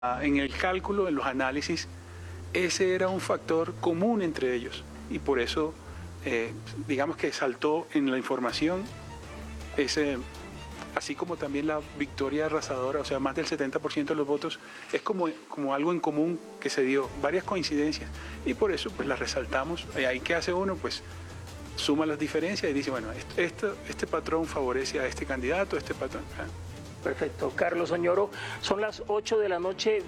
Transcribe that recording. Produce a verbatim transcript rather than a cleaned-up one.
En el cálculo, en los análisis, ese era un factor común entre ellos y por eso, eh, digamos que saltó en la información, ese, así como también la victoria arrasadora, o sea, más del setenta por ciento de los votos, es como, como algo en común que se dio, varias coincidencias y por eso pues las resaltamos. Y ahí ¿qué hace uno? Pues suma las diferencias y dice, bueno, este, este patrón favorece a este candidato, este patrón... ¿eh? Perfecto. Carlos Oñoro, son las ocho de la noche,